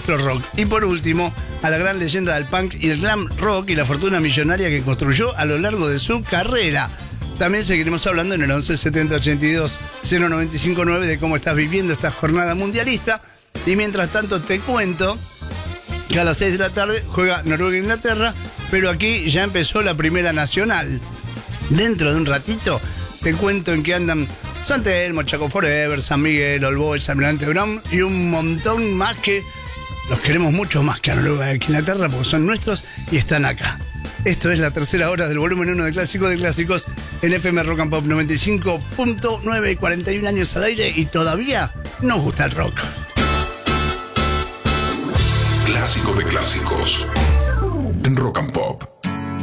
nuestro rock. Y por último, a la gran leyenda del punk y el glam rock y la fortuna millonaria que construyó a lo largo de su carrera. También seguiremos hablando en el 11 70 82 0959 de cómo estás viviendo esta jornada mundialista. Y mientras tanto te cuento que a las 6 de la tarde juega Noruega-Inglaterra, pero aquí ya empezó la primera nacional. Dentro de un ratito te cuento en qué andan San Telmo, Chaco Forever, San Miguel, All Boys, Almirante Brown y un montón más que los queremos mucho más que a Noruega-Inglaterra porque son nuestros y están acá. Esto es la tercera hora del volumen 1 de Clásicos de Clásicos en FM Rock and Pop 95.9, 41 años al aire y todavía nos gusta el rock. Clásico de Clásicos en Rock and Pop.